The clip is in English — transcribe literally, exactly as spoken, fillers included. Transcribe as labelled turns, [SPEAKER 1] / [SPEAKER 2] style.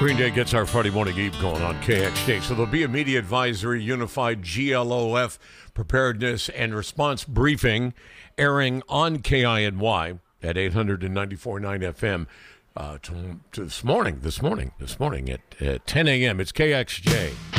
[SPEAKER 1] Green Day gets our Friday morning eve going on K X J. So there'll be a media advisory, unified G L O F preparedness and response briefing airing on K I N Y at eight hundred ninety-four point nine F M uh, to, to this morning, this morning, this morning at, at ten a.m. It's K X J.